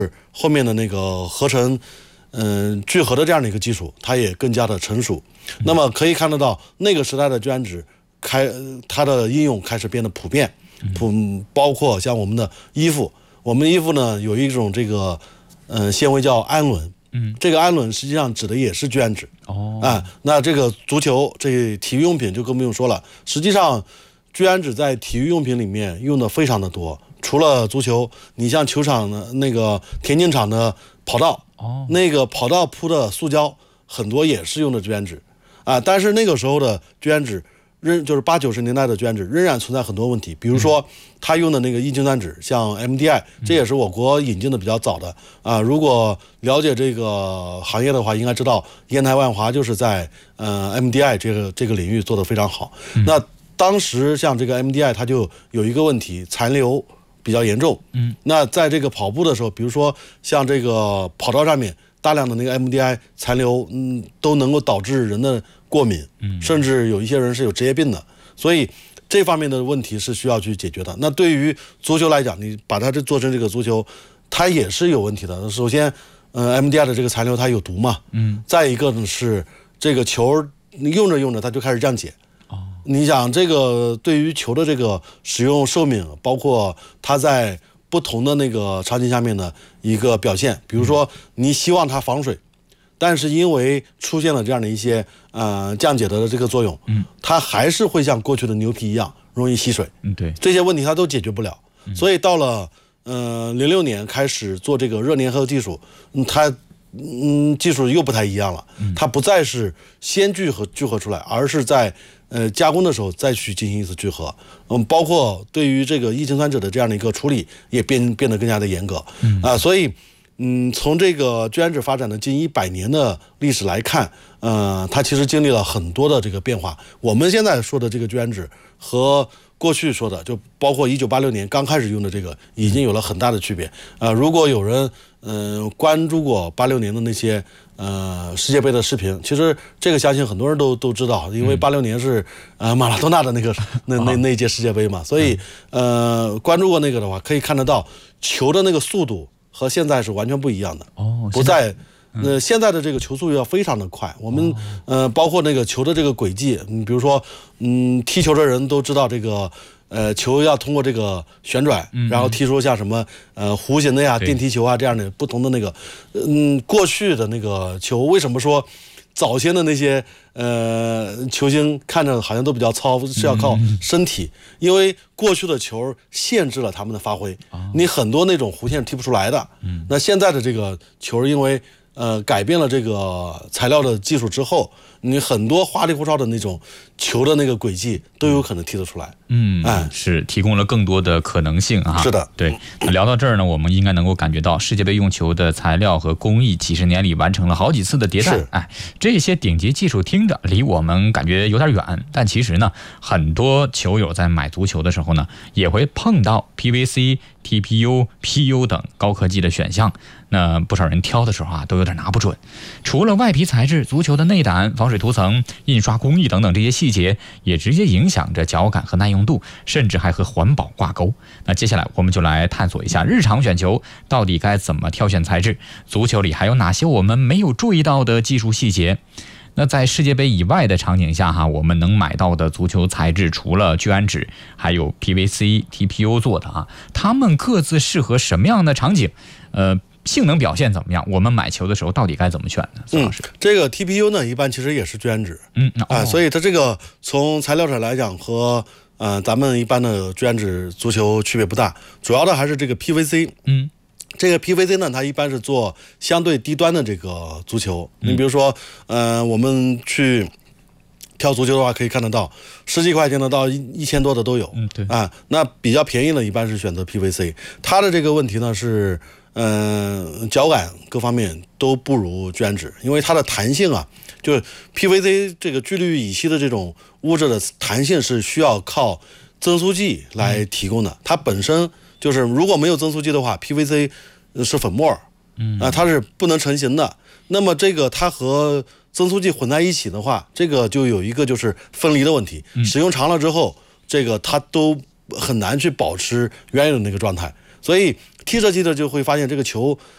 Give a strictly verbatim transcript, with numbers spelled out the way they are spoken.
后面的那个合成嗯、呃、聚合的这样的一个技术，它也更加的成熟。那么可以看得到，那个时代的聚氨酯开它的应用开始变得普遍，普包括像我们的衣服，我们衣服呢有一种这个呃纤维叫氨纶，嗯，这个氨纶实际上指的也是聚氨酯。哦，啊，那这个足球这体育用品就更不用说了，实际上聚氨酯在体育用品里面用的非常的多。除了足球，你像球场的那个田径场的跑道，哦，那个跑道铺的塑胶很多也是用的聚氨酯啊。但是那个时候的聚氨酯仍就是八九十年代的聚氨酯仍然存在很多问题，比如说他用的那个异氰酸酯，像 M D I， 这也是我国引进的比较早的啊。如果了解这个行业的话，应该知道烟台万华就是在呃 M D I 这个这个领域做得非常好。嗯、那当时像这个 M D I 它就有一个问题，残留比较严重。嗯，那在这个跑步的时候，比如说像这个跑道上面大量的那个 M D I 残留，嗯，都能够导致人的过敏，嗯，甚至有一些人是有职业病的。所以这方面的问题是需要去解决的。那对于足球来讲，你把它这做成这个足球，它也是有问题的。首先，呃 ，M D I 的这个残留它有毒嘛，嗯，再一个呢是这个球用着用着它就开始降解。你想这个对于球的这个使用寿命，包括它在不同的那个场景下面的一个表现，比如说你希望它防水，但是因为出现了这样的一些呃降解的这个作用，嗯，它还是会像过去的牛皮一样容易吸水，嗯，对，这些问题它都解决不了，所以到了呃零六年开始做这个热粘合技术，嗯，它嗯技术又不太一样了，它不再是先聚合聚合出来，而是在呃，加工的时候再去进行一次聚合，嗯，包括对于这个异氰酸酯的这样的一个处理也变变得更加的严格，嗯啊，所以，嗯，从这个聚氨酯发展的近一百年的历史来看，呃，它其实经历了很多的这个变化。我们现在说的这个聚氨酯和过去说的，就包括一九八六年刚开始用的这个，已经有了很大的区别。呃，如果有人嗯、呃、关注过八六年的那些呃世界杯的视频，其实这个相信很多人都都知道，因为八六年是呃马拉多纳的那个那那那一届世界杯嘛，所以呃关注过那个的话，可以看得到球的那个速度和现在是完全不一样的。哦，不在。那、呃、现在的这个球速要非常的快，我们呃包括那个球的这个轨迹，你比如说，嗯，踢球的人都知道这个，呃，球要通过这个旋转，然后踢出像什么呃弧形的呀、电梯球啊这样的不同的那个，嗯，过去的那个球为什么说早先的那些呃球星看着好像都比较糙，是要靠身体，因为过去的球限制了他们的发挥，你很多那种弧线踢不出来的。那现在的这个球因为呃，改变了这个材料的技术之后，你很多花里胡哨的那种球的那个轨迹都有可能踢得出来。 嗯，哎，是提供了更多的可能性啊。 是的， 对。那聊到这儿呢，我们应该能够感觉到世界杯用球的材料和工艺几十年里完成了好几次的迭代。哎，这些顶级技术听着离我们感觉有点远，但其实呢，很多球友在买足球的时候呢，也会碰到 P V C、T P U、P U 等高科技的选项。那不少人挑的时候啊，都有点拿不准。除了外皮材质，足球的内胆、防水涂层、印刷工艺等等这些细节，也直接影响着脚感和耐用度，甚至还和环保挂钩。那接下来我们就来探索一下日常选球到底该怎么挑选材质，足球里还有哪些我们没有注意到的技术细节。那在世界杯以外的场景下哈，我们能买到的足球材质除了聚氨酯，还有 P V C、T P U 做的啊，它们各自适合什么样的场景？呃。性能表现怎么样？我们买球的时候到底该怎么选呢？ 孙老师，嗯、这个 T P U 呢，一般其实也是聚氨酯，嗯啊、哦呃，所以它这个从材料上来讲和呃咱们一般的聚氨酯足球区别不大，主要的还是这个 P V C， 嗯，这个 P V C 呢，它一般是做相对低端的这个足球，你、嗯、比如说，呃，我们去挑足球的话，可以看得到十几块钱的到一一千多的都有，嗯，对啊，那比较便宜的，一般是选择 P V C， 它的这个问题呢是。嗯、呃，脚感各方面都不如聚氨酯，因为它的弹性啊，就是 P V C 这个聚氯乙烯的这种物质的弹性是需要靠增速剂来提供的。它本身就是如果没有增速剂的话 ，P V C 是粉末，嗯啊、呃，它是不能成型的。那么这个它和增速剂混在一起的话，这个就有一个就是分离的问题。使用长了之后，这个它都很难去保持原有的那个状态，所以踢着踢着就会发现这个球